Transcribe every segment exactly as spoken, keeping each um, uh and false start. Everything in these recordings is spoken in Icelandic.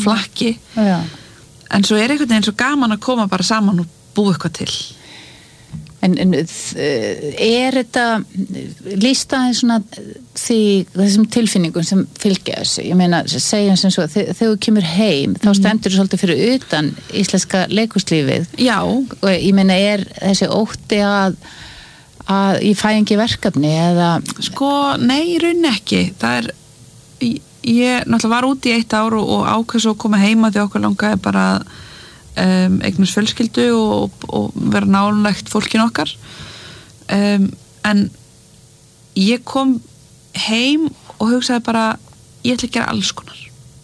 flakki Já. en svo er einhvern veginn svo gaman að koma bara saman og búa eitthvað til. En, en er þetta lýsta aðeins svona því þessum tilfinningum sem fylgja þessu, ég meina segjum sem svo þegar þú kemur heim þá stendur þú svolítið fyrir utan íslenska leikhúslífið. Já. Og ég meina er þessi ótti að að ég fæ engi verkefni eða sko, nei, í rauninni ekki það er, ég náttúrulega var úti í eitt ár og, og ákveð svo að koma heima því okkur langaði bara Um, eignast fjölskyldu og, og vera nálægt fólkinu okkar um, en ég kom heim og hugsaði bara ég ætla að gera alls konar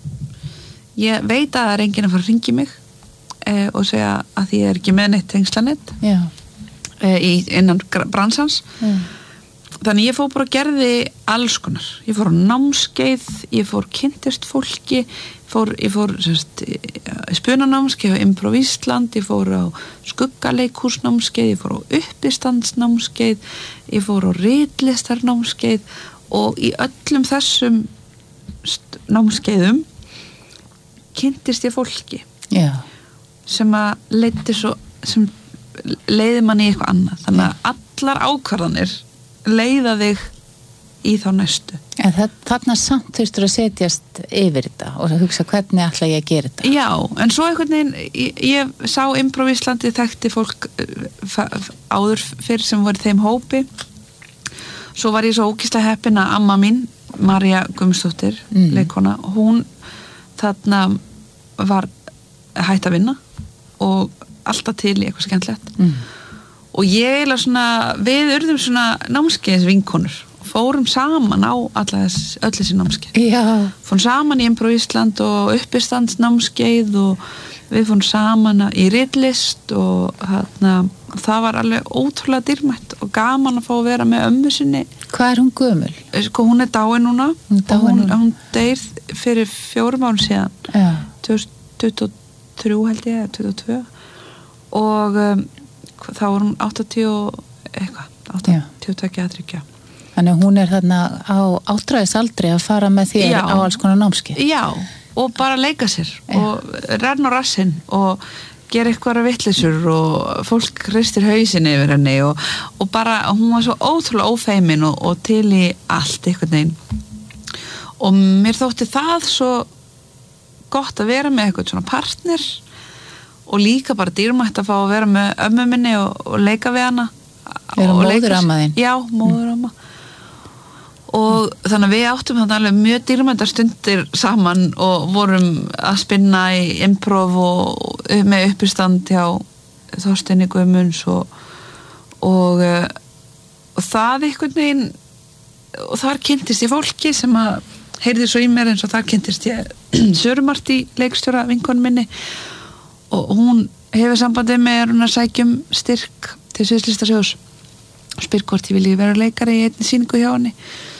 ég veit að það er enginn að fara að hringja mig uh, og segja að því ég er ekki með neitt tengslanett uh, í innan bransans Já. Þannig ég fór bara að gerði alls konar ég fór á námskeið, ég fór kynntist fólki Fór, ég fór sérst, spunanámskeið á Improv Ísland, ég fór á skuggaleikhúsnámskeið, ég fór á uppistandsnámskeið, ég fór á ritlistarnámskeið og í öllum þessum námskeiðum kynntist ég fólki Já. sem að leiddi svo, sem leiði manni í eitthvað annað. Þannig að allar ákvarðanir leiða þig í þá næstu. En það, þarna samt þurftur að setjast yfir þetta og hugsa hvernig ætla ég að gera þetta. Já, en svo einhvern veginn, ég, ég sá Improv Íslandi þekkti fólk áður fyrir sem voru þeim hópi. Svo var ég svo ógeðslega heppin að amma mín, María Guðmundsdóttir, mm. leikkona, hún þarna var hætt að vinna og alltaf til í eitthvað skemmtilegt. Mm. Og ég eiginlega svona, við urðum svona námskeiðs vinkonur. Fórum saman á allas, öll þessi námskeið. Já. Fórum saman í Improv Ísland og uppistandsnámskeið og við fórum saman í ritlist og þarna, það var alveg ótrúlega dýrmætt og gaman að fá að vera með ömmu sinni. Hvað er hún gömul? Sko, hún er dáin núna. Hún er dáin hún, núna. Hún deyr fyrir fjórum árum síðan. Já. tvö þúsund tuttugu og þrjú held ég, tuttugu og tvö. Og um, þá var hún áttatíu og eitthvað, áttatíu og tvö að þriggja. Þannig hún er þarna á áttræðisaldri að fara með þér Já. á alls konar námskeið. Já, og bara leika sér Já. Og renna á rassinn og gera eitthvað vittlisur og fólk hristir hausinn yfir henni og, og bara, hún var svo ótrúlega ófeimin og, og til í allt einhvern veginn og mér þótti það svo gott að vera með eitthvað svona partner og líka bara dýrmætt að fá að vera með ömmu minni og, og leika við hana Vera móðuramma þín? Já, móðuramma. Og þannig að við áttum þannig alveg mjög dýrmættar stundir saman og vorum að spinna í improv og með uppistand hjá Þorsteini Guðmunds og, og, og það einhvern veginn og þar kynntist ég fólki sem að heyrði svo í mér eins og þar kynntist ég Söru Martí, leikstjóra vinkonu minni og hún hefur sambandið með hún að sækjum styrk til Sviðslistasjóðs og spyr hvort ég vilji vera leikari í einni sýningu hjá henni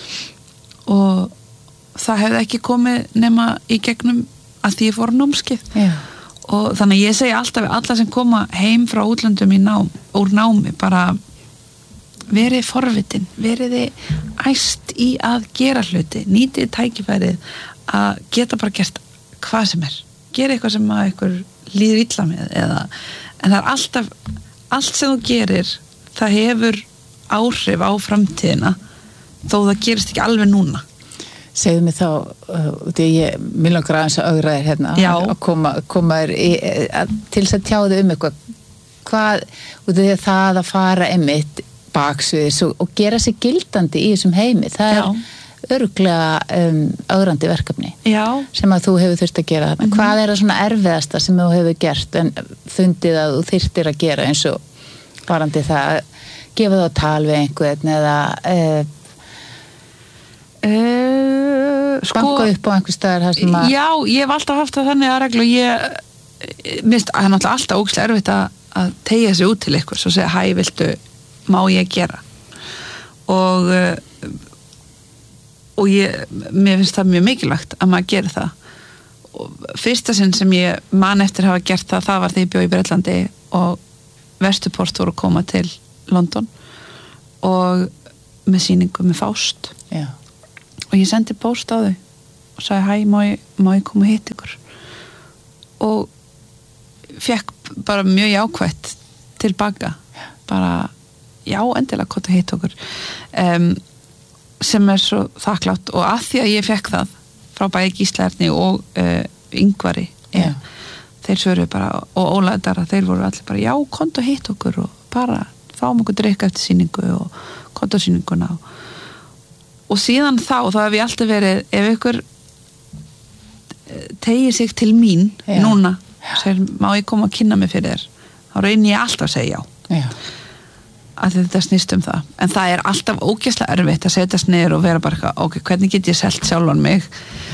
og það hefði ekki komið nema í gegnum að því ég fór námskeið Já. Og þannig að ég segi alltaf við alla sem koma heim frá útlöndum í nám, úr námi bara verið forvitin, veriði æst í að gera hluti, nýtið tækifærið að geta bara gert hvað sem er, gera eitthvað sem að ykkur líður illa með eða, en það er alltaf allt sem þú gerir, það hefur áhrif á framtíðina þó það gerist ekki alveg núna. Segðu mig þá, uh, því ég mér langar aðeins að ögra þér hérna Já. að koma, koma þér í, að, til þess að tjáðu um eitthvað hvað, og því að það að fara einmitt baksviðis og, og gera sig gildandi í þessum heimi, það Já. er örglega um, ögrandi verkefni Já. sem að þú hefur þurft að gera þarna. Mm-hmm. Hvað er það svona erfiðasta sem þú hefur gert en fundið að þú þyrftir að gera eins og varandi það að gefa það á tal við einhvern eða uh, Uh, sko, banka upp á einhver staðar þar sem að já, ég hef alltaf haft það þannig að reglu ég, minnst, það er náttúrulega alltaf ógeðslega erfitt að, að tegja sig út til ykkur og segja, hæ, viltu, má ég gera og uh, og ég, mér finnst það mjög mikilvægt að maður geri það og fyrsta sinn sem ég man eftir hafa gert það, það var því ég bjó í Bretlandi og Vesturport voru að koma til London og með sýningu með Faust já. og ég sendi post á þau og sagði hæ, má ég, má ég koma og hitta ykkur fekk bara mjög jákvætt tilbaka bara, já, endilega kott að hitta okkur um, sem er svo þakklátt og að því að ég fekk það frá bæði Gísla Erni og uh, Ingvari Já. þeir svöruðu bara og Ólaðara, þeir voru allir bara já, kont að hitta okkur og bara fáum okkur drikka eftir sýningu og kont á sýninguna og, og síðan þá, þá hef ég alltaf verið ef ykkur tegir sig til mín Já. núna, segir, má ég koma að kynna mig fyrir þér, þá reynir ég alltaf að segja já, Já. að þetta snýst um það, en það er alltaf ógeðslega erfitt að setjast niður og vera bara eitthvað, ok, hvernig get ég selt sjálfan mig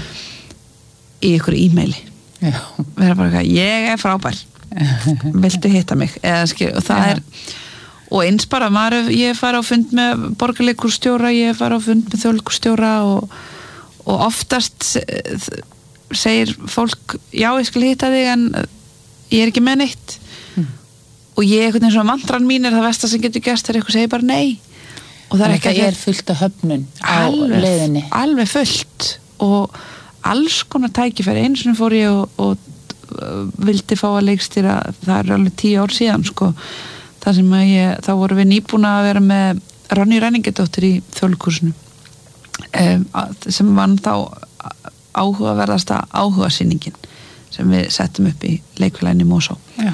í ykkur e-maili Já. vera bara eitthvað, ég er frábær viltu hitta mig eða skil, og það Já. er og eins bara, maður, ég fara á fund með borgarleikurstjóra, ég fara á fund með þjóðleikurstjóra og, og oftast segir fólk, já, ég skal hitta þig en ég er ekki með neitt mm. og ég, einhvern veginn svona mantran mín er það versta sem getur gerst þegar eitthvað segir bara nei og það er ekki að það er fullt af höfnun á alveg, leiðinni alveg fullt og alls konar tækifæri, einu sinni fór ég og, og vildi fá að leikstýra, það er alveg tíu ár síðan sko, það sem að ég þá voru við nýbúna að vera með Ronny Ræningedóttir í Þjóðleikhúsinu um, sem vann þá áhugaverðasta áhugasýningin sem við settum upp í leikfélaginu í Mosó Já.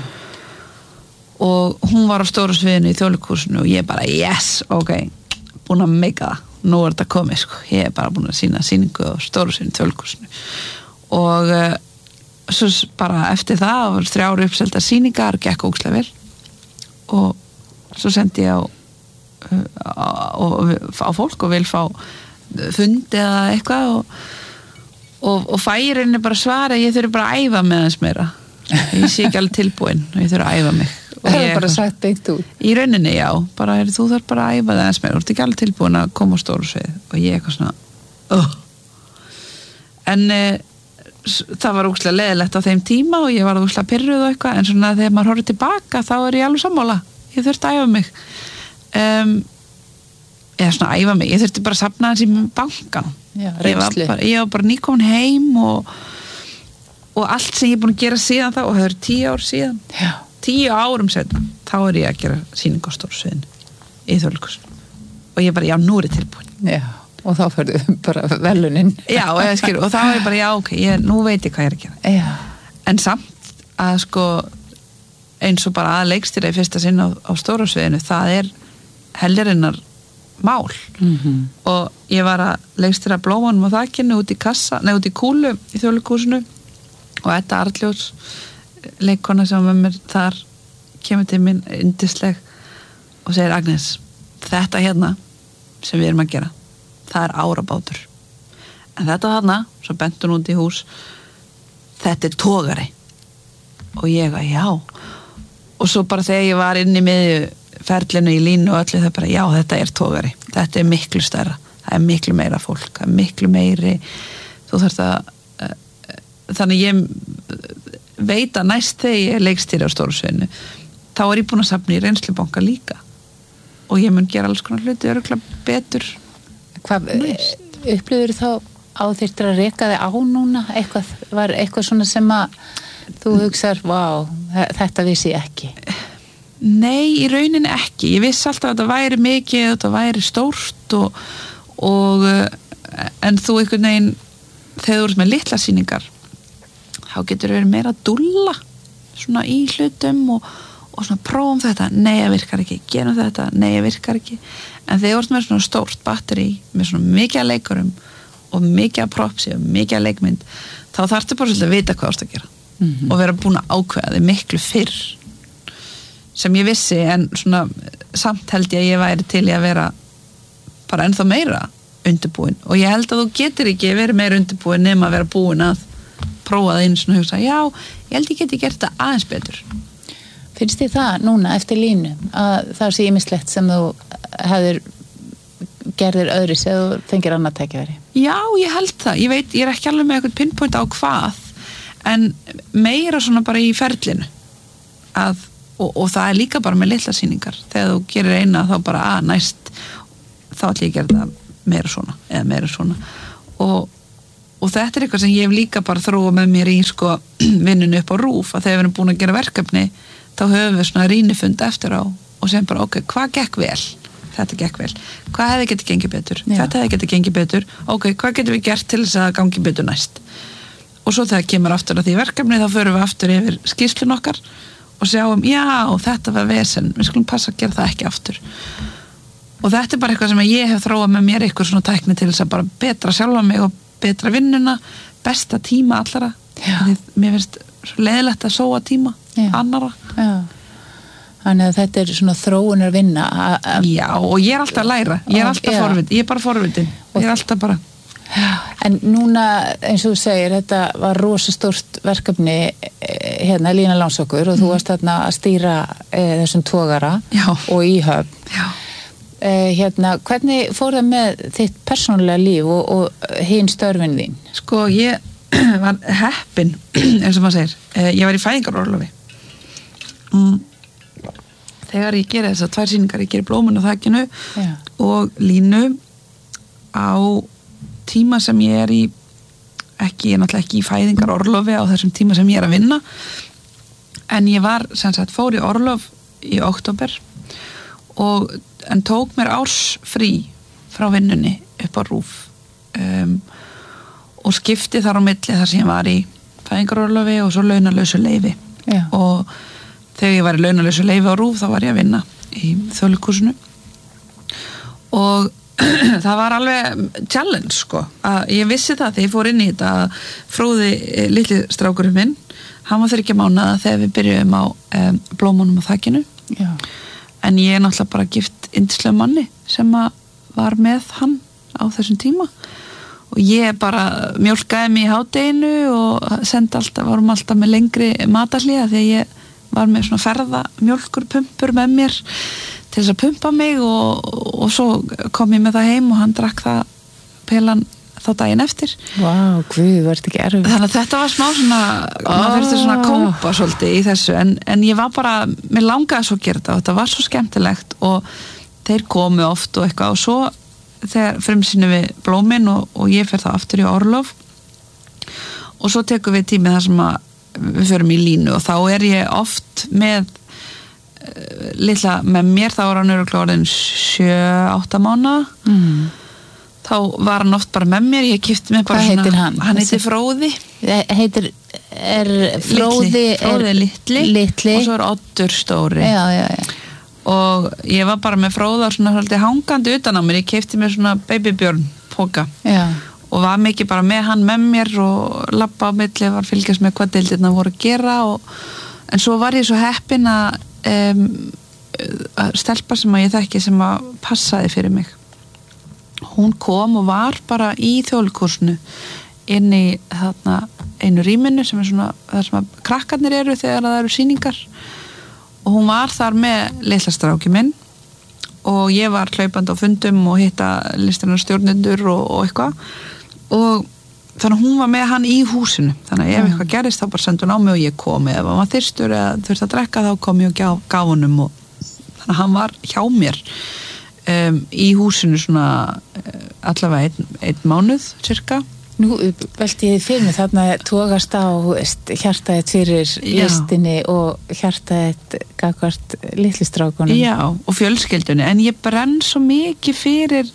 og hún var á stóru sviðinu í Þjóðleikhúsinu og ég bara, yes, ok búin að meika það, nú er þetta komið sko. Ég er bara búin að sína sýningu á stóru sviðinu í Þjóðleikhúsinu og uh, svo bara eftir það var þrjár uppselda sýningar, gekk ógeðslega vel og svo sendi ég á, uh, á, á, á fólk og vil fá fund eða eitthvað og og, og færinni bara svara ég þurfi bara að æfa með hans meira ég sé ekki alveg tilbúin og ég þurfi að æfa mig og Það ég er bara sagt beint út í rauninni, já, bara er, þú þarf bara að æfa það hans meira, þú ert ekki alveg tilbúin að koma á stóru svið og ég eitthvað svona uh. en e, það var úkslega leðilegt á þeim tíma og ég var úkslega pyrruð og eitthvað en svona þegar maður horfir tilbaka þá er ég alveg sammála ég þurfti að æfa mig um, eða svona að æfa mig ég þurfti bara að safna þessi með bankan Já, ég, var bara, ég var bara nýkomin heim og, og allt sem ég er búin að gera síðan þá og það eru tíu ár síðan Já. tíu árum setna þá er ég að gera sýningu á stóru sviðinu í Þjóðleikhúsinu og ég bara, já, nú er ég tilbúin Já, og þá færðu bara velunin já, og, skil, og þá er ég bara, já, ok, ég, nú veit ég hvað ég er að gera Já. en samt að sko eins og bara að leikstýra í fyrsta sinn á, á stóru sviðinu, það er heljarinnar mál mm-hmm. og ég var að leikstýra blómanum á þakinu út í kassa, nei út í kúlu í Þjóðleikhúsinu og þetta Arljós leikkona sem var með mér þar kemur til mín yndisleg og segir Agnes, þetta hérna sem við erum að gera það er árabátur en þetta þarna, svo bent hún út í hús þetta er togari og ég að já og svo bara þegar ég var inn í miðju ferlinu í línu og öllu það bara já þetta er togari, þetta er miklu stærra það er miklu meira fólk, það er miklu meiri þú þarft að uh, þannig ég veit að næst þegar ég leikstýri á stóru sviðinu þá er ég búin að safna í reynslubanka líka og ég mun gera alls konar hluti örugglega betur Hvað upplifir þá á þyrftir að reka þig á núna eitthvað, var eitthvað svona sem að þú hugsar, vá, þetta vissi ég ekki Nei, í rauninni ekki. Ég vissi alltaf að þetta væri mikið, þetta væri stórt og, og en þú einhvern veginn þegar þú ert með litla sýningar þá getur verið meira að dúlla svona í hlutum og, og svona prófum þetta, nei, það virkar ekki gerum þetta, nei, það virkar ekki en þegar þú ert með svona stórt batteri með svona mikið að leikurum og mikið að propsi og mikið að leikmynd þá þarftu bara svolítið að vita hvað þú ert að gera mm-hmm. og vera búin að ákveða þig miklu fyrr sem ég vissi en svona samt held ég að ég væri til í að vera bara ennþá meira undirbúin og ég held að þú getur ekki verið meira undirbúin nema að vera búin að prófa það inn svona og hugsa, já, ég held ég geti gert það aðeins betur. Finnst þið það núna eftir línu að það sé ýmislegt sem þú hefur gerðir öðru sem þú fengir annað tækifæri? Já, ég held það. Ég veit, ég er ekki alveg með eitthvað pinpoint á hvað en meira svona bara í ferlinu að Og, og það er líka bara með litla sýningar þegar þú gerir eina þá bara að næst þá ætlum ég að gera það meira svona eða meira svona og, og þetta er eitthvað sem ég hef líka bara þróað með mér í sko vinnunni upp á RÚV, að þegar við erum búin að gera verkefni þá höfum við svona rýnifund eftir á og sem bara ok, hvað gekk vel? Þetta gekk vel. Hvað hefði getið gengið betur? Já. Þetta hefði getið gengið betur. Ok, hvað getum við gert til þess að gangi betur næst? Og svo þegar kemur aftur að því verkefni þá förum við aftur yfir skýrslun okkar og sjáum, já, þetta var vesen, við skulum passa að gera það ekki aftur. Og þetta er bara eitthvað sem ég hef þróað með mér eitthvað svona tækni til þess að bara betra sjálfa mig og betra vinnuna, besta tíma allara. Því mér finnst svo leiðilegt að sóa tíma já. Annara. Já. Þannig að þetta er svona þróunar vinna. Já, og ég er alltaf að læra. Ég er alltaf forvitin. Ég er bara forvitin. Ég er alltaf bara... En núna, eins og þú segir, þetta var rosa stórt verkefni hérna Lína Langsokkur og mm. þú varst þarna að stýra e, þessum togara Já. Og í höfn. Já. E, hérna, hvernig fór það með þitt persónulega líf og, og hinn störfin þín? Sko, ég var heppin, eins og maður segir. E, ég var í fæðingarorlofi. Mm. Þegar ég geri þessar tvær sýningar, ég geri Blómun á þakinu Já. Og Línu á tíma sem ég er í ekki, ég er náttúrulega ekki í fæðingar orlofi á þessum tíma sem ég er að vinna en ég var, sem sagt, fór í orlof í október og en tók mér árs frí frá vinnunni upp á RÚV um, og skipti þar á milli þar sem ég var í fæðingar orlofi og svo launalausu leyfi Já. Og þegar ég var í launalausu leyfi á RÚV þá var ég að vinna í Þjóðleikhúsinu og það var alveg challenge sko, að ég vissi það þegar ég fór inn í þetta að Fróði litli strákurinn minn, hann var þriggja mánaða þegar við byrjuðum á um, Blómunum á þakinu Já. En ég er náttúrulega bara gift yndislegum manni sem að var með hann á þessum tíma og ég bara mjólkaði mig í hádeginu og sendi alltaf, varum alltaf með lengri matarhlíða þegar ég var með svona ferða mjólkurpumpur með mér til þess að pumpa mig og, og svo kom ég með það heim og hann drakk það pelan þá daginn eftir. Vá, wow, guð, verður ekki erfið. Þannig að þetta var smá svona, oh. maður þurfti svona að kópa svolítið í þessu, en, en ég var bara, mér langaði svo að gera þetta og þetta var svo skemmtilegt og þeir komu oft og eitthvað og svo þegar frumsýnum við Blómin og, og ég fer það aftur í orlof og svo tekum við tímið þar sem að við förum í Línu og þá er ég oft með litla með mér, þá var hann örugglega orðinn sjö átta mánaða mm. þá var hann oft bara með mér, ég kipti mig bara Hvað svona heitir hann? hann heitir Fróði heitir, er Fróði litli, Fróði er litli, litli og svo er Oddur stóri já, já, já. og ég var bara með Fróða svona svolítið hangandi utan á mér, ég kipti mér svona babybjörn póka já. Og var mikið bara með hann með mér og labba á milli, var fylgjast með hvað deildirna voru að gera og, en svo var ég svo heppin að Um, stelpa sem að ég þekki sem að passaði fyrir mig hún kom og var bara í Þjóðleikhúsinu inn í þarna einu rýminu sem er svona þar sem að krakkarnir eru þegar það eru sýningar og hún var þar með litla stráki minn og ég var hlaupandi á fundum og hitta listinnar stjórnendur og, og eitthvað og þannig að hún var með hann í húsinu þannig að ef eitthvað gerist þá bara sendi hún á mig og ég kom ef hann var þyrstur eða þurfti að drekka þá kom ég og gaf, gaf honum og þannig að hann var hjá mér um, í húsinu svona uh, allavega einn, einn mánuð cirka. Nú velti ég fyrir mig þarna tókast á hjartaðið fyrir listinni og hjartaðið gagvart litlistrákunum. Já, og fjölskyldunni en ég brenn svo mikið fyrir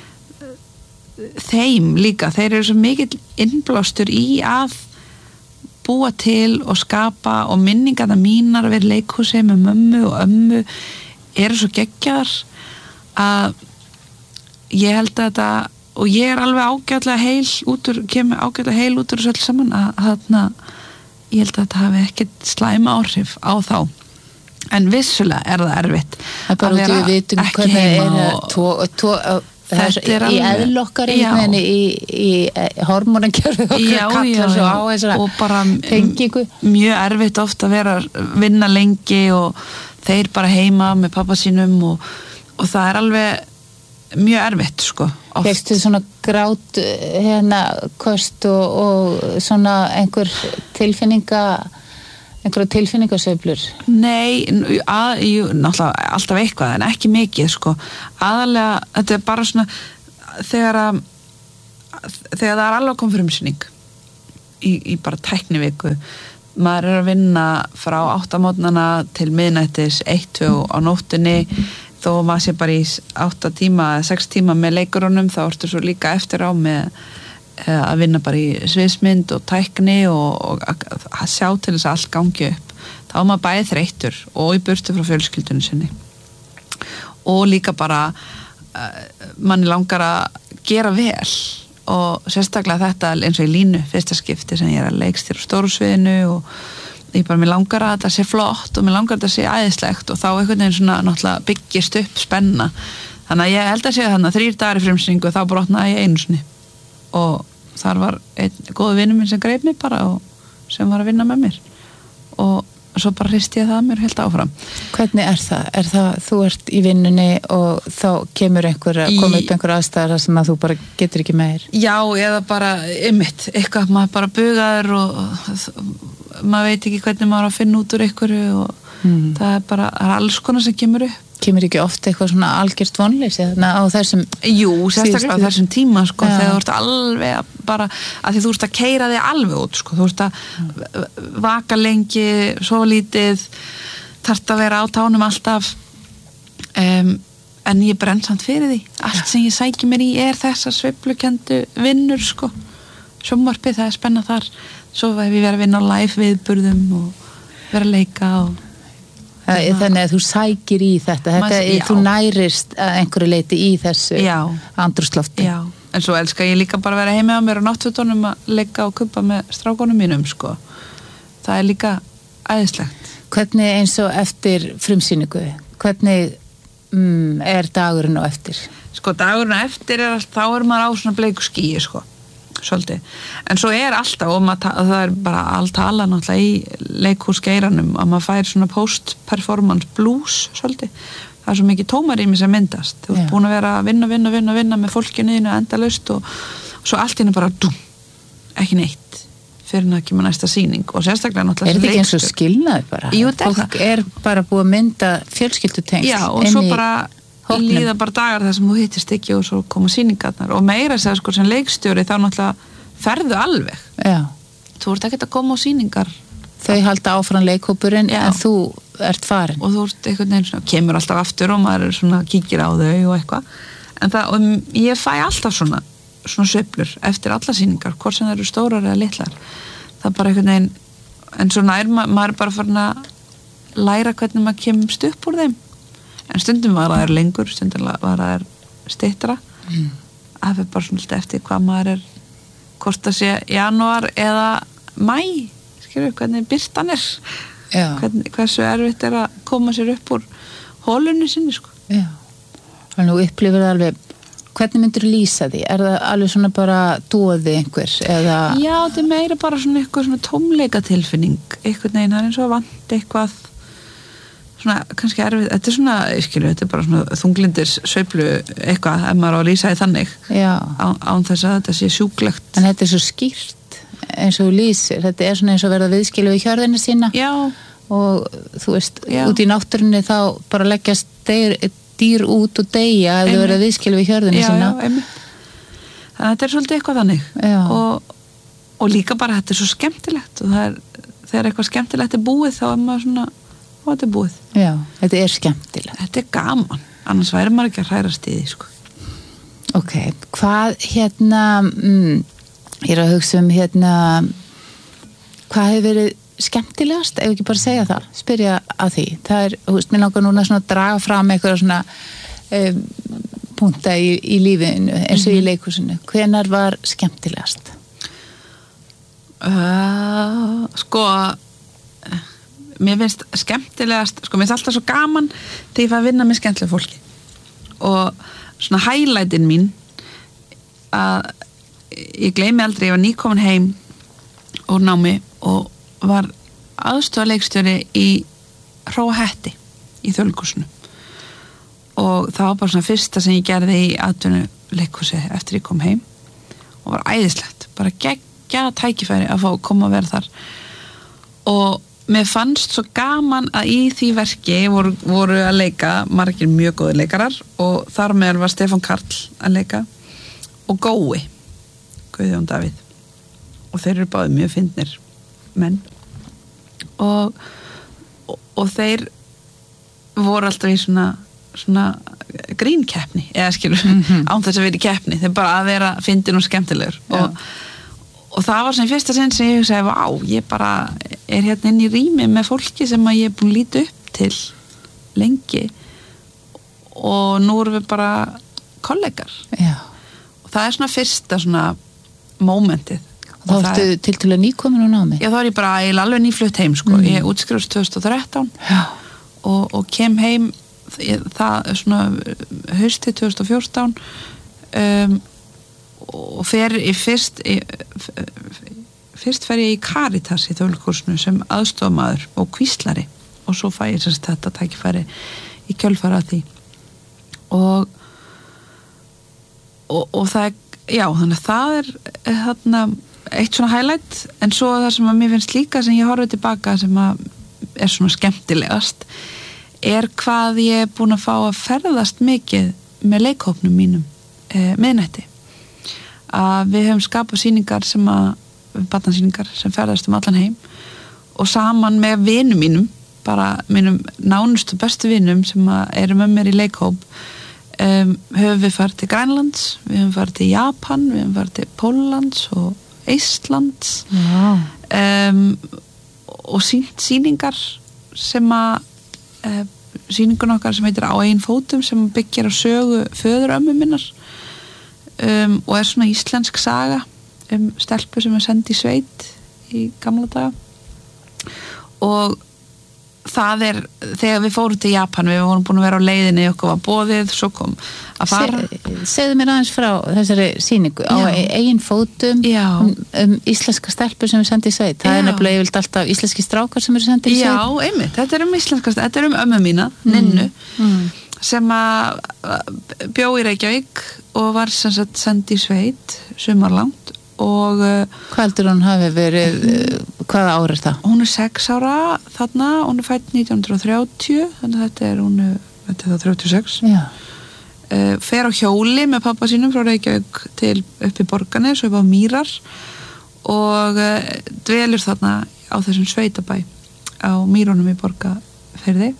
þeim líka, þeir eru svo mikill innblástur í að búa til og skapa og minningarna mínar að vera í leikhúsi með mömmu og ömmu eru svo geggjar að ég held að þetta og ég er alveg ágætlega heil út úr, kemur ágætlega heil út úr þessu öll saman að þarna ég held að þetta hafi ekkert slæma áhrif á þá en vissulega er það erfitt að vera ekki heima og þetta er í eðlokkar í, í, í hormónakjörðu já, já, já, og bara tengingu. Mjög erfitt oft að vera vinna lengi og þeir bara heima með pappa sínum og, og það er alveg mjög erfitt sko Fekstu svona grát hérna kost og, og svona einhver tilfinninga einhverja tilfinningasveiflur? Nei, að, jú, náttúrulega alltaf eitthvað, en ekki mikið, sko. Aðalega, þetta er bara svona, þegar að þegar það er alveg kom frumsýning í, í bara tækniviku, maður er að vinna frá átta mótnana til miðnættis, eitt, tvö á nóttunni, þó maður sé bara í átta tíma eða sex tíma með leikurunum, þá ertu svo líka eftir á með að vinna bara í sviðsmynd og tækni og, og að sjá til þess að allt gangi upp. Þá er maður bæði þreyttur og í burtu frá fjölskyldunum sinni. Og líka bara uh, manni langar að gera vel og sérstaklega þetta eins og í línu fyrsta skipti sem ég er að leikstýra á stóru sviðinu og ég bara, mér langar að þetta sé flott og mér langar að þetta sé æðislegt og þá einhvern veginn svona náttúrulega byggist upp spenna. Þannig að ég held að sé þannig að þrír dagar í frumsýningu þá brotnaði ég einu sinni og þar var einn góð vinur minn sem greip mig bara og sem var að vinna með mér og svo bara hristi ég það mér helt áfram. Hvernig er það? Er það, þú ert í vinnunni og þá kemur einhver, koma upp einhver aðstæðar sem að þú bara getur ekki meir? Já, eða bara ymmit, eitthvað maður bara bugaður og, og maður veit ekki hvernig maður á að finna út úr einhverju og mm. það er bara, það er alls konar sem kemur upp. Kemur ekki ofta eitthvað svona algjört vonleysi á þessum... Jú, sérstaklega á þessum tíma, sko, ja. Þegar þú ert alveg að bara, að því þú ert að keyra þig alveg út, sko, þú ert að mm. vaka lengi, sofa lítið, þarft að vera á tánum alltaf, um, en ég brenn samt fyrir því. Allt sem ég sæki mér í er þessar sveiflukenndu vinnur, sko. Sjónvarpið, það er spenna þar. Svo hef ég verið að vinna á live viðburðum og vera að leika og... Þannig að þú sækir í þetta, þetta Mas, þú nærist að einhverju leiti í þessu andrúmslofti. Já, en svo elska ég líka bara að vera heima á mér og náttfötunum að leika og kubba með strákunum mínum, sko. Það er líka æðislegt. Hvernig eins og eftir frumsýningu, hvernig mm, er dagurinn á eftir? Sko, dagurinn á eftir er þá er maður á svona bleiku skýi, sko. Svolítið. En svo er alltaf og maður, það er bara allt tala náttúrulega í leikhúsgeiranum að maður fær svona post-performance blues svolítið. Það er svo mikið tómarými sem myndast. Þú ert búin að vera að vinna, vinna, vinna, vinna með fólkinu þínu endalaust og, og svo allt hérna bara dum, ekki neitt fyrir að kemur næsta sýning og sérstaklega náttúrulega er þetta ekki eins og skilnaði bara? Jú, fólk er bara búið að mynda fjölskyldutengsl. Já, og svo bara hóknum. Líða bara dagar þar sem þú hittist ekki og svo koma sýningarnar og meira segja sko sem leikstjóri þá náttúrulega ferðu alveg. Já. Þú ert ekkert að koma á sýningar. Þau halda áfram leikhópurinn en þú ert farin. Og þú ert einhvern veginn svona, kemur alltaf aftur og maður er svona kíkir á þau og eitthvað. En það, og ég fæ alltaf svona, svona sveiflur eftir alla sýningar, hvort sem það eru stórar eða litlar. Það er bara einhvern veginn, en svona er maður, maður er bara farin að læra hvernig maður kemst upp úr þeim. En stundum var það er lengur, stundum var það er styttra. Mm. Það er bara svona eftir hvað maður er, hvort það sé janúar eða mæ, skilur, hvernig birtan er. Já. Hvernig, hversu erfitt er að koma sér upp úr hólunni sinni, sko. Já. Þannig þú upplifir það alveg, hvernig myndir þú lýsa því? Er það alveg svona bara dóði einhver? Eða... Já, þetta er meira bara svona eitthvað svona tómleika tilfinning, einhvern veginn, það er eins og vant eitthvað svona, kannski erfið, þetta er svona, ég skilju, þetta er bara svona þunglindis sveiflu eitthvað, ef maður á að lýsa í þannig án, án þess að þetta sé sjúklegt. En þetta er svo skýrt eins og þú lýsir, þetta er svona eins og verða viðskilu við hjörðina sína. Já. Og þú veist, já. Út í náttúrunni þá bara leggjast dýr, dýr út og deyja ef þau verða viðskilu við hjörðina já, sína. Já, einmitt. Þannig að þetta er svolítið eitthvað þannig. Já. Og, og líka bara þetta er svo skemmtilegt og það er, þegar eitthvað skemmtilegt er búið þá er maður svona og þetta er búið. Já, þetta er skemmtilegt. Þetta er gaman, annars væri maður ekki að hrærast í því, sko. Ok, hvað hérna, mm, ég er að hugsa um hérna, hvað hefur verið skemmtilegast, ef ekki bara segja það, spyrja að því. Það er, þú veist, mér langar núna svona að draga fram eitthvað svona um, punta í, í lífinu, eins og mm-hmm. í leikhúsinu. Hvenær var skemmtilegast? Uh, sko, mér finnst skemmtilegast, sko mér finnst alltaf svo gaman þegar ég fæ að vinna með skemmtilega fólki og svona highlightin mín að ég gleymi aldrei, ég var nýkomin heim úr námi og var aðstofaleikstjóri í Hróhetti í Þjóðleikhúsinu og það var bara svona fyrsta sem ég gerði í atvinnuleikhúsi eftir ég kom heim og var æðislegt, bara geggjað tækifæri að fá að koma að vera þar og mér fannst svo gaman að í því verki voru, voru að leika margir mjög góðir leikarar og þar með var Stefán Karl að leika og Gói Guðjón Davíð og þeir eru báðir mjög fyndnir menn og, og, og þeir voru alltaf í svona, svona grínkeppni eða skilur, mm-hmm. án þess að vera í keppni þeir bara að vera fyndin og skemmtilegur og, og það var sem í fyrsta sinn sem ég hugsaði, vá, ég bara er hérna inn í rými með fólki sem að ég er búin að líta upp til lengi og nú erum við bara kollegar Já. og það er svona fyrsta svona momentið og þá ertu til til að nýkomin og námi Já, þá er ég bara eiginlega alveg nýflutt heim sko. mm. ég útskrifst tvö þúsund og þrettán og, og kem heim ég, það er svona haustið tvö þúsund og fjórtán um, og fer í fyrst í, fyrst fer ég í Caritas í þjóðlíkursinu sem aðstofamaður og kvíslari og svo fæ ég sérst þetta tækifæri í kjölfara því og og, og það er, já, þannig að það er þarna eitt svona highlight en svo það sem að mér finnst líka sem ég horfið tilbaka sem að er svona skemmtilegast er hvað ég er búin að fá að ferðast mikið með leikhópnum mínum e, miðnætti að við höfum skapað sýningar sem að barnasýningar sem ferðast um allan heim og saman með vinum mínum bara mínum nánustu bestu vinum sem að eru með mér í leikhóp um, höfum við farið til Grænlands við höfum farið til Japan við höfum farið til Póllands og Íslands wow. um, og sýnt sýningar sem að uh, sýningun okkar sem heitir Á eigin fótum sem byggir á sögu föðurömmu minnar um, og er svona íslensk saga um stelpu sem er send í sveit í gamla daga og það er, þegar við fórum til Japan við vorum búin að vera á leiðinni okkur var boðið, svo kom að fara Se, segðu mér aðeins frá þessari sýningu á Já. eigin fótum um, um íslenska stelpur sem er sendið í sveit það Já. er nefnilega yfirleitt alltaf íslenski strákar sem eru sendið í sveit Já, einmitt, þetta er um íslenska þetta er um ömmu mína, Ninnu mm. Mm. sem að bjó í Reykjavík og var sem sagt sendið í sveit sumarlangt og hvað heldur hún hafi verið hvaða ár er það? Hún er sex ára þarna, hún er fædd nítján hundruð og þrjátíu þannig að þetta er hún þetta er það þrjátíu og sex Já. Uh, fer á hjóli með pappa sínum frá Reykjavík til upp í Borgarnes og upp á Mýrar og uh, dvelur þarna á þessum sveitabæ á Mýrunum í Borgarfirði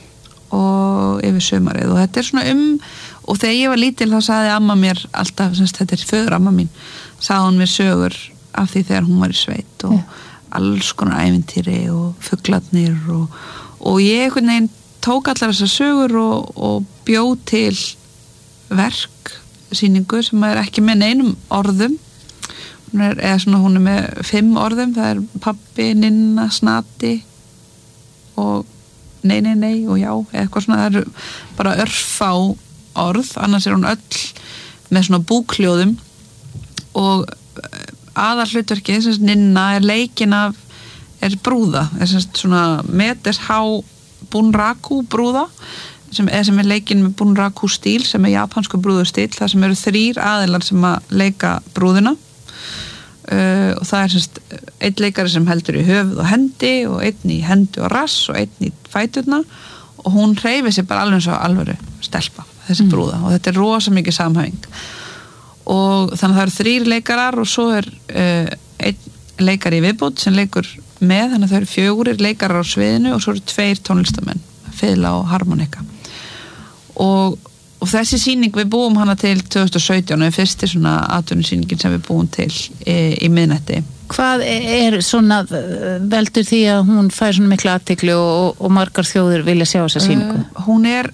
og yfir sumarið og þetta er svona um og þegar ég var lítil þá sagði amma mér alltaf, semst, þetta er föður amma mín sagði hún mér sögur af því þegar hún var í sveit og yeah. alls konar ævintýri og fuglarnir og, og ég einhvern veginn tók allar þessar sögur og, og bjó til verk sýningu sem er ekki með neinum orðum hún er, eða svona hún er með fimm orðum það er pabbi, Ninna, Snati og nei, nei, nei og já, eitthvað svona það eru bara örfá orð annars er hún öll með svona búkljóðum og aðal hlutverki sem Ninna er leikin af er brúða er svona meters há bunraku brúða sem er, sem er leikin með bunraku stíl sem er japansku brúðustíl þar sem eru þrýr aðilar sem að leika brúðuna uh, og það er semst einn leikari sem heldur í höfuð og hendi og einn í hendi og rass og einn í fæturna og hún hreyfir sig bara alveg eins og alvöru stelpa þessi mm. brúða og þetta er rosa mikið samhæfing og þannig að það eru þrýr leikarar og svo er uh, einn leikari í viðbót sem leikur með þannig að það eru fjögurir leikarar á sviðinu og svo eru tveir tónlistamenn fiðla og harmonika og, og þessi sýning við búum hana til tvö þúsund og sautján og er fyrsti svona atvinnusýningin sem við búum til í, í miðnætti Hvað er svona veldur því að hún fær svona mikla athygli og, og margar þjóðir vilja sjá þessa sýningu? Uh, hún er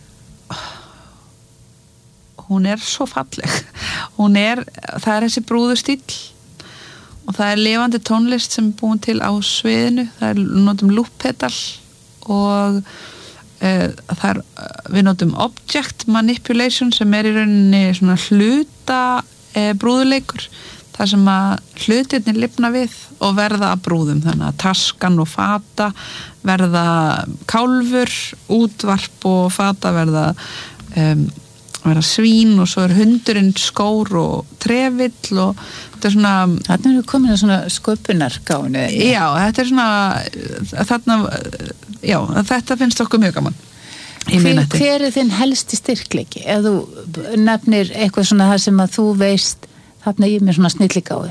hún er svo falleg hún er, það er þessi brúðustíll og það er lifandi tónlist sem er búin til á sviðinu það er, notum lúppedal og e, það er, við notum object manipulation sem er í rauninni svona hluta e, brúðuleikur þar sem að hlutirnir lifna við og verða að brúðum þannig að taskan og fata verða kálfur, útvarp og fata verða um, vera svín og svo er hundurinn skór og trefill og þetta er svona Þarna eru komin að svona sköpunargáinu Já, þetta er svona þarna, já, þetta finnst okkur mjög gaman hver, hver er þinn helsti styrkleiki? Ef þú nefnir eitthvað svona það sem að þú veist þarna ég með svona snilligáfi.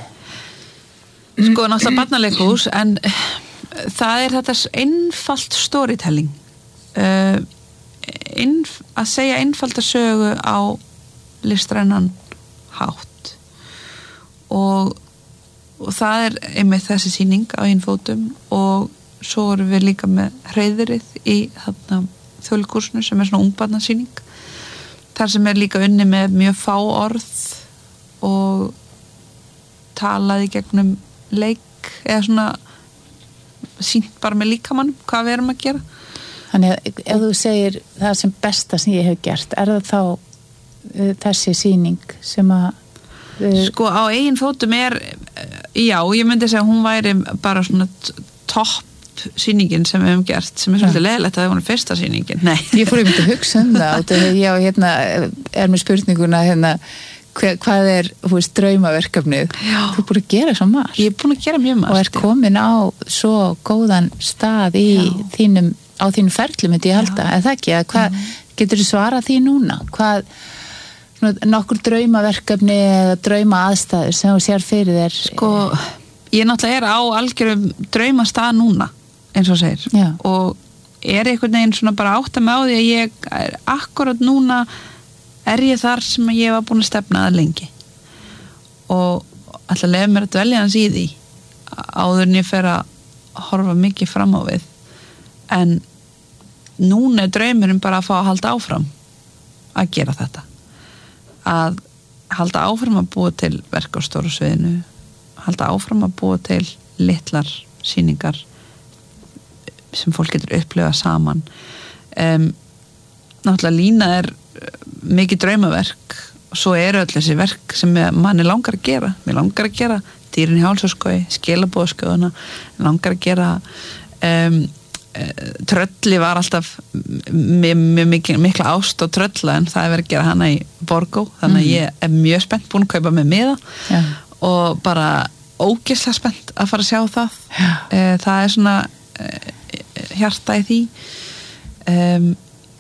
Sko, náttúrulega barnaleikhús, en það er þetta einfalt storytelling. Uh, einf, að segja einfalda sögu á listrænan hátt. Og, og það er einmitt þessi sýning á einfótum og svo erum við líka með hreiðrið í þarna þjóðleikhúsinu sem er svona ungbarnasýning. Þar sem er líka unni með mjög fá orð og talaði gegnum leik eða svona sýnt bara með líkamann hvað við erum að gera. Þannig að ef þú segir það sem besta sem ég hef gert, er það þá uh, þessi sýning sem að uh, sko á eigin fótum er já, ég myndi segja að hún væri bara svona topp sýningin sem við hefum gert, sem er svolítið leiðilegt að það var fyrsta sýningin. Nei. Ég fór einmitt að hugsa um það og já, hérna er með spurninguna hérna hva, hvað er, þú veist, draumaverkefnið. Já. Þú er búin að gera svo margt. Ég er búin að gera mjög margt. Og er komin á svo góðan stað í já. þínum, á þínum ferli myndi ég halda, en það ekki, að hvað mm. getur þú svarað því núna? Hvað, svona, nokkur draumaverkefni eða drauma aðstæður sem þú sér fyrir þér? Sko, ég náttúrulega er á algjörum draumastað núna, eins og segir. Já. Og er einhvern veginn svona bara átta með á því að ég er akkurat núna er ég þar sem ég var búin að stefna að lengi. Og alltaf lefa mér að dvelja hans í því áður en ég fer að horfa mikið fram á við. En núna er draumurinn bara að fá að halda áfram að gera þetta. Að halda áfram að búa til verk á stóru sviðinu, halda áfram að búa til litlar sýningar sem fólk getur upplifað saman. Um, náttúrulega Lína er mikið draumaverk og svo eru öll þessi verk sem manni langar að gera. Mér langar að gera Dýrin í Hálsaskói, Skilabóðskjóðuna, langar að gera um, Trölli var alltaf mjög mikil, mikla ást og trölla en það er verið að gera hana í Borgó, þannig að ég er mjög spennt búin að kaupa með miða Já. Og bara ógeðslega spennt að fara að sjá það. Já. Það er svona hjarta í því um,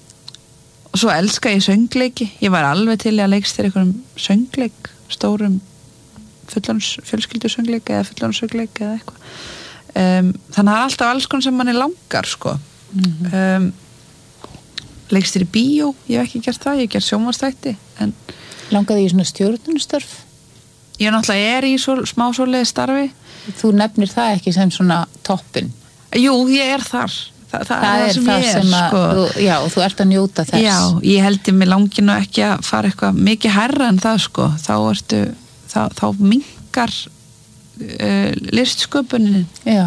og svo elska ég söngleiki. Ég var alveg til að leikst þér einhverjum söngleik, stórum fullorðins fjölskyldu söngleik eða fullorðins söngleik eða eitthvað. Um, þannig að það er alltaf alls konar sem manni langar sko. Mm-hmm. um, leikst þér í bíó, ég hef ekki gert það, ég hef gert sjónvarpsþætti en langaði í svona stjórnunstörf? Ég náttúrulega er í svo, smá svoleiði starfi. Þú nefnir það ekki sem svona toppin? Jú, ég er þar. Þa, það, það er það er, sem að sko. þú, já, þú ert að njóta þess. Já, ég held ég mig langi nú ekki að fara eitthvað mikið hærra en það sko. Þá ertu, þá, þá minnkar uh, listsköpunin. Já.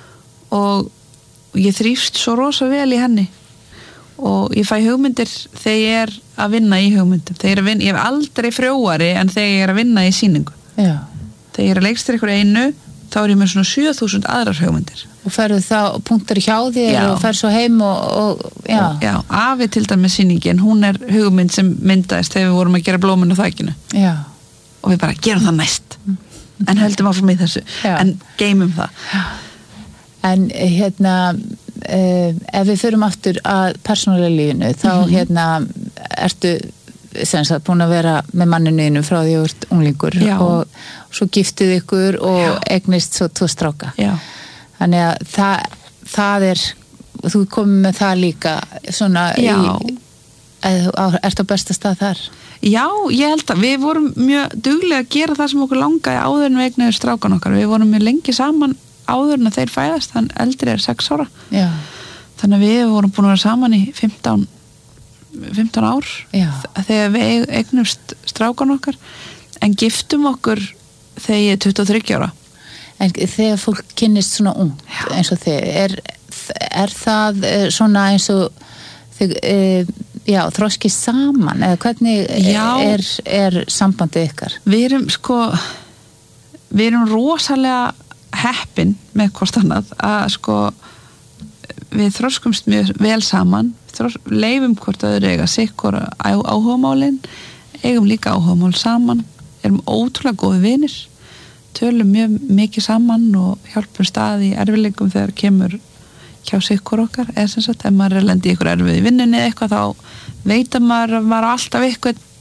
Og ég þrífst svo rosa vel í henni. Og ég fæ hugmyndir þegar ég er að vinna í hugmyndum. Þegar ég, er að vinna, ég hef aldrei frjóari en þegar ég er að vinna í sýningu. Já. Þegar ég er að leikst þér ykkur einu, þá er ég með svona sjö þúsund aðrar hugmyndir. Og ferðu þá punktur hjá þér já. Og ferð svo heim og, og já. Og, já, Afi til dæmis sýningin, hún er hugmynd sem myndaðist þegar við vorum að gera blómin á þakinu. Já. Og við bara gerum það næst. En höldum áfram í þessu. Já. En geymum það. Já. En hérna, uh, ef við förum aftur að persónulega lífinu, þá mm-hmm. hérna, ertu sem sagt búin að vera með manninu frá því að þú ert unglingur Já. Og svo giftið ykkur og Já. Eignist svo tvo stráka. Já. Þannig að það, það er, þú komið með það líka svona Já. Í, að, ert á besta stað þar? Já, ég held að við vorum mjög duglega að gera það sem okkur langaði áður en við eignuðum strákan okkar. Við vorum mjög lengi saman áður en að þeir fæðast, þann eldri er sex ára. Já. Þannig að við vorum búin að vera saman í fimmtán, fimmtán ár Já. Þegar við eignumst strákan okkar en giftum okkur þegar ég er tuttugu og þriggja ára. En þegar fólk kynnist svona ung eins og þið, er, er það svona eins og þið, e, já, þroski saman eða hvernig er, er sambandið ykkar? Við erum sko við erum rosalega heppin með hvort annað að sko við þroskumst mjög vel saman, þros, leifum hvort öðru eiga sikkur áhugamálin, eigum líka áhugamál saman, erum ótrúlega góði vinir, tölum mjög mikið saman og hjálpum stað í erfileikum þegar kemur hjá sikkur okkar, eða sem sagt ef maður er lendi í ykkur erfið í vinnunni eða eitthvað þá veit að maður var alltaf eitthvað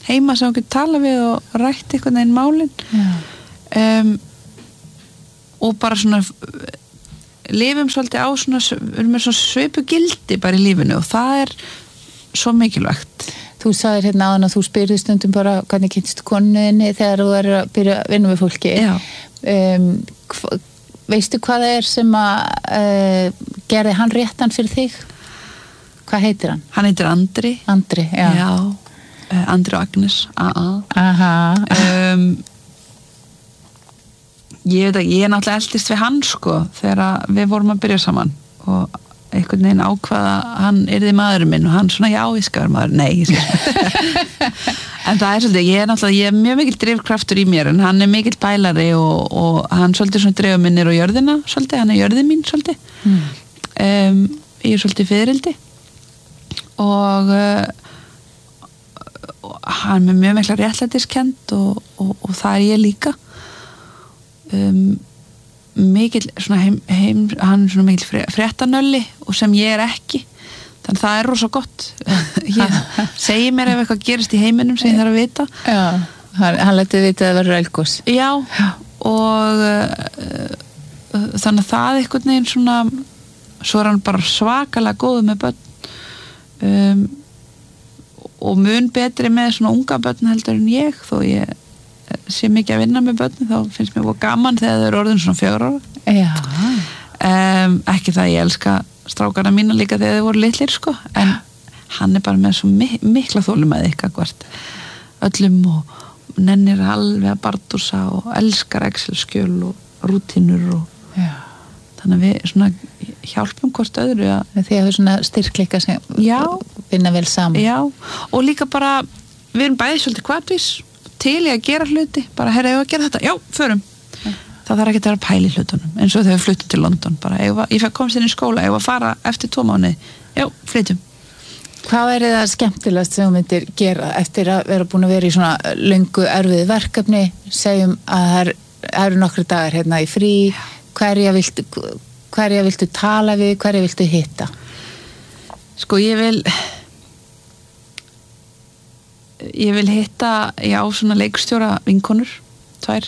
heima sem hún getur tala við og rætt einhvern veginn málin um, og bara svona lifum svolítið á svona, við erum með svona svipu gildi bara í lífinu og það er svo mikilvægt. Þú sagðir hérna áðan að þú spyrði stundum bara hvernig kynst konuðinni þegar þú er að byrja að vinna við fólki. Um, hva, veistu hvað það er sem að uh, gerði hann réttan fyrir þig? Hvað heitir hann? Hann heitir Andri. Andri, já. Já, uh, Andri og Agnes. A-a. Aha. Um, ég veit að ég er náttúrulega eldist við hann sko þegar við vorum að byrja saman og einhvern veginn ákvaða hann yrði maðurinn minn og hann svona já, ég skal vera maður, nei en það er svolítið, ég er náttúrulega ég er mjög mikill drifkraftur í mér en hann er mikill bælari og, og hann svolítið svona dreifur minnir á jörðina svolítið, hann er jörðin mín svolítið mm. um, ég er svolítið fyririldi og, uh, og hann er mjög mikla réttlætiskend og, og, og það er ég líka um mikill svona heim, heim hann er svona mikill fréttanölli og sem ég er ekki þannig það er rosa gott ég segi mér ef eitthvað gerist í heiminum sem ég þarf að vita já, hann, hann letið vita að það verður eldgos já, og uh, uh, þannig að það einhvern veginn svona svo er hann bara svakalega góður með börn um, og mun betri með svona unga börn heldur en ég þó ég sé mikið að vinna með börnum þá finnst mér gaman þegar þau eru orðin svona fjögur ára já. Um, ekki það ég elska strákarna mína líka þegar þau voru litlir sko en hann er bara með svo mi mikla þólumæði eitthvað hvert öllum og nennir alveg að bardúsa og elskar Excel-skjöl og rútínur og já. Þannig að við svona hjálpum hvort öðru að því að þau svona styrkleika sem já, vinna vel saman já, og líka bara við erum bæði svolítið hvatvís til ég að gera hluti, bara herra ég að gera þetta já, förum, ja. Það þarf ekki að vera pæli hlutunum, eins og þegar við fluttum til London bara, ég, var, ég fekk komst inn í skóla, ég var að fara eftir tvo mánuði, já, flytjum Hvað er það skemmtilegast sem þú myndir gera eftir að vera búin að vera í svona löngu erfið verkefni segjum að það eru nokkru dagar hérna í frí, hverja viltu hverja viltu tala við, hverja viltu hitta Sko, ég vil ég vil hitta já, svona leikstjóra vinkonur tvær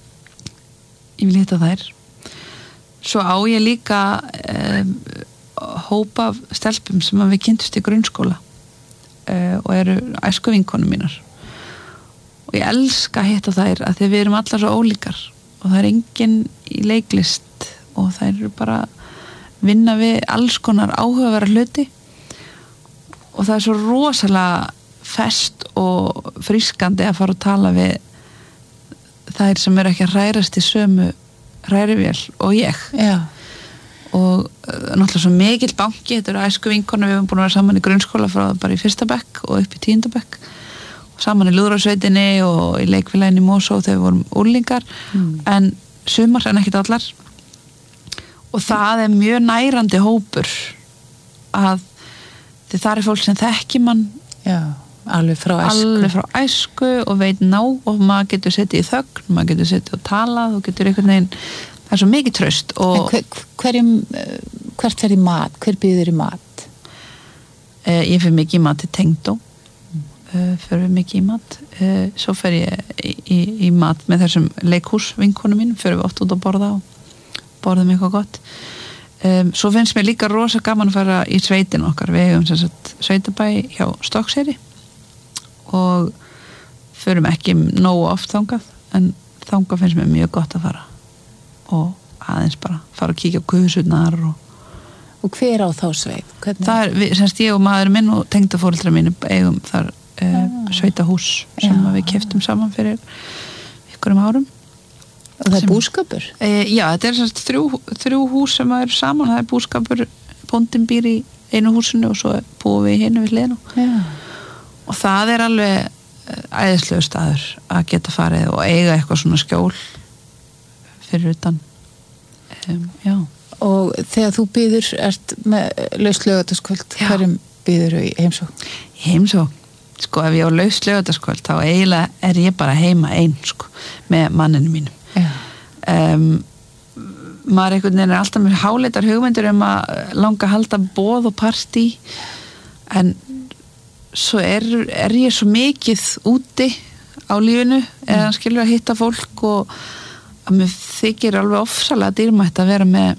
ég vil hitta þær svo á ég líka um, hópa af stelpum sem við kynntust í grunnskóla uh, og eru æsku vinkonum mínar og ég elska að hitta þær að því við erum allar svo ólíkar og það er enginn í leiklist og þær eru bara vinna við alls konar áhugavera hluti og það er svo rosalega fest og frískandi að fara og tala við þær sem eru ekki að hrærast í sömu hrærivél og ég já. Og náttúrulega svo mikill banki, þetta eru æsku vinkonu við hefum búin að vera saman í grunnskóla frá bara í fyrsta bekk og upp í tíunda bekk og saman í lúðrasveitinni og í leikfélaginu í Mosó þegar við vorum úrlingar mm. en sumar en ekkert allar og það er mjög nærandi hópur að því það er fólk sem þekki mann já alveg frá æsku alveg frá æsku og veit ná og maður getur setið í þögn, maður getur setið og talað og getur einhvern veginn, það er svo mikið traust og hver, hverjum, hvert fer í mat, hver býður í mat? Eh, ég fer mikið í mat til Tengdó mm. uh, fer við mikið í mat uh, svo fer ég í, í, í mat með þessum leikhús vinkonu mín fer við oft út að borða og borðum eitthvað gott um, svo finnst mér líka rosa gaman að fara í sveitin okkar, við hefum sem sagt sveitabæ hjá Stokkseyri og förum ekki nógu oft þangað en þangað finnst mér mjög gott að fara og aðeins bara fara að kíkja á guðsutnar og, og hver á þá sveit? Hvernig? Það er, við, semst ég og maðurinn minn og tengdafóreldrar mínu eigum þar uh, sveitahús sem já. Við keyptum saman fyrir ykkurum árum og það er sem, búskapur? Uh, já, þetta er semst þrjú, þrjú hús sem eru saman, það er búskapur bóndinn býr í einu húsinu og svo búum við hinu við hliðina já og það er alveg æðislegu staður að geta farið og eiga eitthvað svona skjól fyrir utan um, já. Og þegar þú býður ert með laust laugardagskvöld hverjum býður þú í heimsókn? Í heimsókn? Sko ef ég á laust laugardagskvöld þá eiginlega er ég bara heima einn sko, með manninu mínum um, maður einhvern veginn er alltaf með háleitar hugmyndur um að langa að halda boð og partí en svo er, er ég svo mikið úti á lífinu eða mm. skilur að hitta fólk og að mér þykir alveg ofsalega dýrmætt að vera með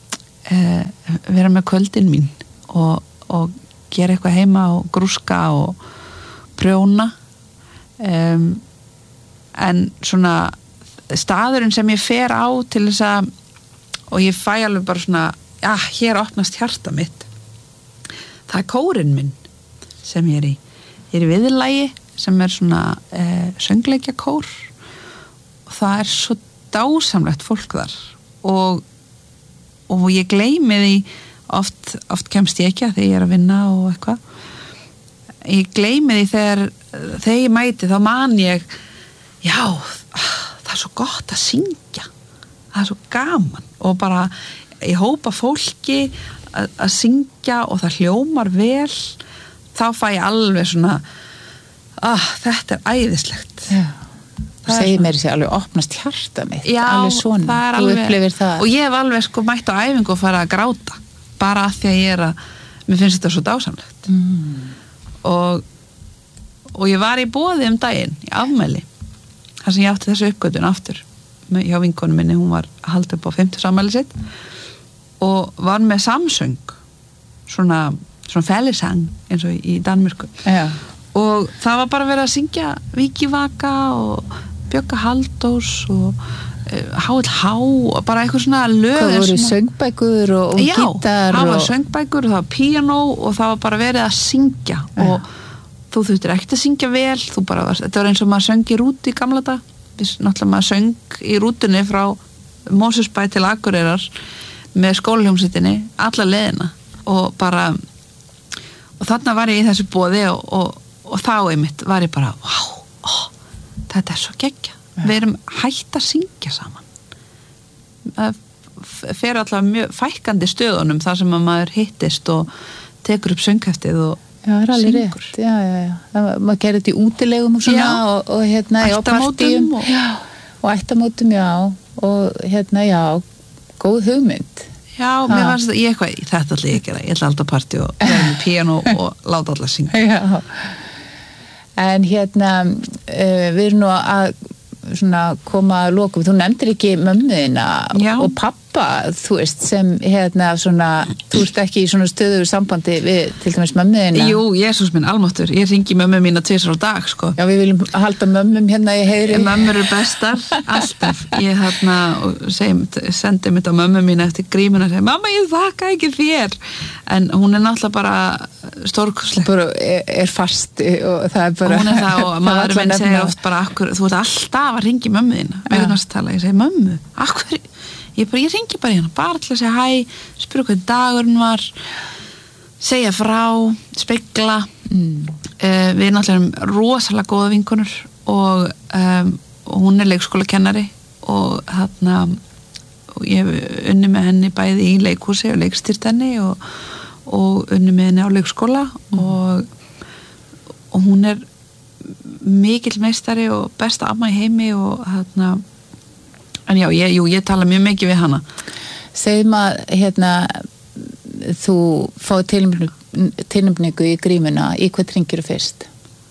e, vera með kvöldin mín og, og gera eitthvað heima og grúska og prjóna um, en svona staðurinn sem ég fer á til þess að og ég fæ alveg bara svona já, hér opnast hjarta mitt það er kórinn minn sem ég er í ég er í viðlagi sem er svona eh, söngleikja kór og það er svo dásamlegt fólk þar og, og ég gleymi því oft, oft kemst ég ekki að því ég er að vinna og eitthvað ég gleymi því þegar þegar ég mæti þá man ég já, það er svo gott að syngja það er svo gaman og bara ég hópa fólki að, að syngja og það hljómar vel þá fæ ég alveg svona ah, þetta er æðislegt já. Það segir mér sér alveg opnast hjarta mitt já, alveg svona, það er þú alveg upplifir það og ég hef alveg sko mætt á æfingu og fara að gráta bara af því að ég er að mér finnst þetta svo dásamlegt mm. og og ég var í boði um daginn í afmæli þar sem ég átti þessu uppgötun aftur hjá vinkonu minni, hún var að halda upp á fimmtugsafmæli sitt og var með samsöng svona, svona fælisang eins og í Danmörku já. Og það var bara verið að syngja Vikivaka og Bjögga Halldórs og uh, H L H og bara eitthvað svona lög hvað voru svona... söngbækur og, og já, gítar það var og... söngbækur og það var píanó og það var bara verið að syngja já. Og þú þurftir ekkert að syngja vel þú bara var, þetta var eins og maður söng í rútu í gamla dag við náttúrulega maður söng í rútunni frá Mosfellsbæ til Akureyrar með skólahljómsveitinni alla leiðina og bara og þarna var ég í þessu boði og, og, og þá einmitt var ég bara wow, ó, þetta er svo geggja við erum hætt að syngja saman það fer alltaf mjög fækkandi stöðunum þar sem að maður hittist og tekur upp söngheftið og já, það er alveg syngur. rétt já, já, já. Það, maður gerir þetta í útilegum og svona já. og, og hérna já, ættamótum og, já, og ættamótum já og hérna já góð hugmynd já, ha. Mér fannst þetta, ég eitthvað, þetta ætla ég að gera ég ætla alltaf partí og vera með píanó og láta alla syngja já. En hérna uh, við erum nú að svona koma að lokum, þú nefndir ekki mömmuðina og pappa þú veist sem hérna svona þú ert ekki í svona stöðugu sambandi við til dæmis mömmuðina jú, Jesús minn almáttur, ég ringi mömmu mína tvisvar á dag sko já, við viljum halda mömmum hérna í heyri mömmur eru bestar, alltaf ég hérna, segjum, sendi mitt á mömmu mína eftir grímuna og segi, mamma ég þakka ekki þér en hún er náttúrulega bara stórkostleg bara er, er fast og það er bara og hún er það og maður minn segir oft bara akkur, þú ert alltaf að ringi mömmu þína við erum að tala, ég segi mömmu akkur, ég, bara, ég ringi bara hérna bara til að segja hæ, spyrja hvernig dagurinn var segja frá spegla mm. uh, við erum náttúrulega rosalega góða vinkonur og, um, og hún er leikskólakennari og þarna og ég hef unni með henni bæði í leikhúsi og leikstýrt henni og, og unni með henni á leikskóla mm. og, og hún er mikill meistari og besta amma í heimi og þarna en já, ég, jú, ég tala mjög mikið við hana segjum að hérna þú fáið tilnefningu í grímuna í hvað ringir þú fyrst?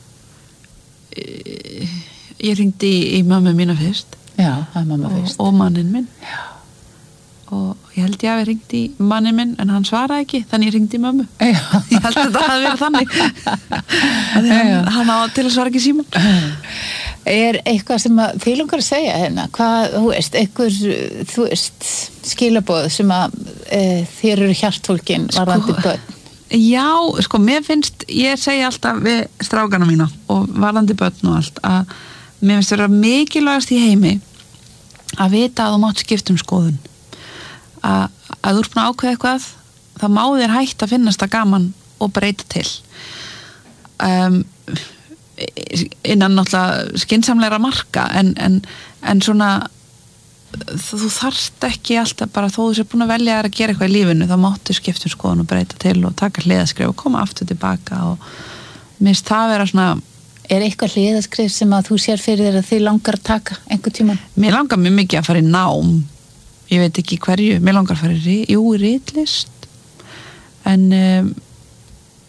Ég ringdi í, í mömmu mína fyrst já, það er mamma fyrst og, og mannin minn já og ég held ég að við ringdi í mannin minn en hann svaraði ekki, þannig ég ringdi í mömmu já. Ég held að það hafi verið þannig að hann, hann á til að svara ekki síman er eitthvað sem að þið langar að segja hérna, hvað, þú veist, eitthvað þú veist, skilaboð sem að e, þér eru hjartfólkin varðandi sko, börn já, sko, mér finnst ég segi alltaf við strákana mína og varðandi börn og allt að mér finnst vera mikilvægast í heimi að vita að þú mátt skipta um skoðun að, að þú ert búin að ákveða eitthvað þá má þér hægt að finnast það gaman og breyta til um, innan náttúrulega skynsamlegra marka en, en, en svona þú þarft ekki alltaf bara þó þú sér búin að velja að gera eitthvað í lífinu þá máttu skipta um skoðun og breyta til og taka hliðaskrif og koma aftur tilbaka og minnst það vera svona er eitthvað hliðaskrif sem að þú sér fyrir þér að þið langar að taka einhver tíman? Mér langar mjög mikið að fara í nám ég veit ekki hverju, mér langar að fara í, jú, í ritlist en um,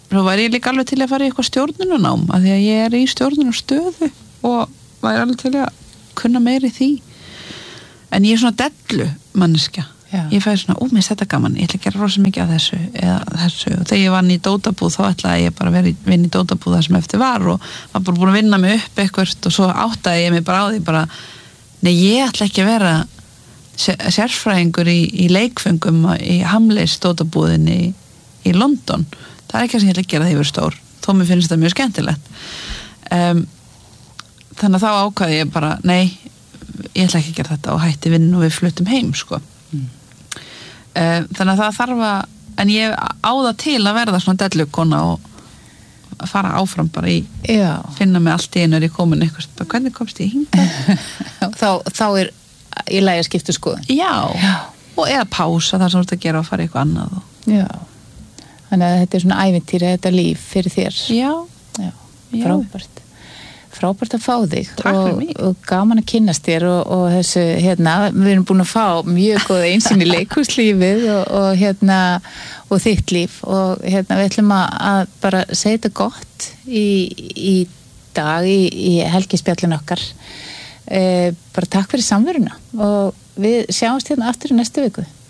svo væri ég líka alveg til að fara í eitthvað stjórnunarnám af því að ég er í stjórnunarstöðu og væri alveg til að kunna meiri því en ég er svona dellu manneskja Já. ég fæði svona, ó, mér er þetta gaman ég ætla að gera rosa mikið af þessu, eða, þessu. og þegar ég vann í dótabúð þá ætlaði ég bara að vera í, vinna í dótabúð það sem eftir var og var bara búin að vinna mig upp eitthvað og svo áttaði ég mig bara á því bara, nei, ég ætla ekki að vera sérfræðingur í, í leikfengum í Hamleys dótabúðinni í, í London það er ekki að sem ég ætla að gera því yfir stór þó mér finnst það mjög skemmtilegt um, þannig að þá ákvaði ég bara, nei ég ætla ekki að gera þetta og hætti vinn og við fluttum heim sko mm. um, þannig að það þarf að en ég á það til að verða svona dellukona og að fara áfram bara í Já. finna mig allt í einu er ég komin eitthvað, hvernig komst ég hingað? þá, þá er í lagi að skipta skoðun Já. Já, og eða pása þar sem þú ert að gera og fara í eitthvað annað og... Já, þannig að þetta er svona ævintýri þetta líf fyrir þér Já, Já. Já. Frábært Frábært að fá þig Takk fyrir og, mig. og gaman að kynnast þér og, og þessu, hérna, við erum búin að fá mjög góða einsinn í leikhúslífið og, og hérna, og þitt líf og hérna, við ætlum að, að bara segja þetta gott í, í dag í, í helgispjallin okkar e, bara takk fyrir samveruna og við sjáumst hérna aftur í næstu viku